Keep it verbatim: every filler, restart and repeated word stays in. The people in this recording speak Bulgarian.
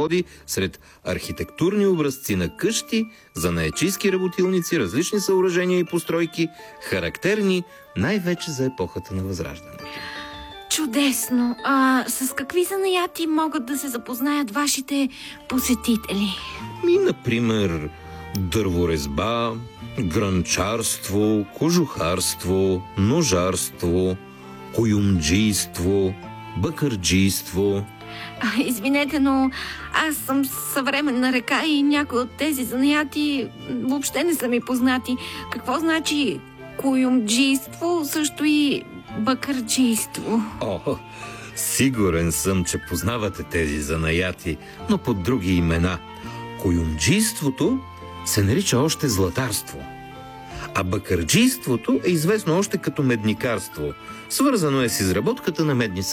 подходи сред архитектурни образци на къщи, занаятчийски работилници, различни съоръжения и постройки, характерни най-вече за епохата на Възраждането. Чудесно! А с какви занаяти могат да се запознаят вашите посетители? И, например, дърворезба, гранчарство, кожухарство, ножарство, куюмджийство, бакърджийство. А, извинете, но аз съм съвременна река и някои от тези занаяти въобще не са ми познати. Какво значи куюмджийство, също и бакърджийство? О, сигурен съм, че познавате тези занаяти, но под други имена. Куюмджийството се нарича още златарство, а бакърджийството е известно още като медникарство. Свързано е с изработката на медни